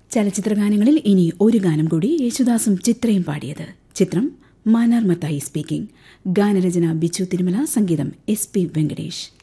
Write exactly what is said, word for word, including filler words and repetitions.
ചലച്ചിത്രഗാനങ്ങളിൽ ഇനി ഒരു ഗാനം കൂടി യേശുദാസും ചിത്രയും പാടിയത്. ചിത്രം മാനാർ മത്തായി സ്പീക്കിംഗ്. ഗാനരചന ബിച്ചു തിരുമല, സംഗീതം എസ് പി വെങ്കടേഷ്.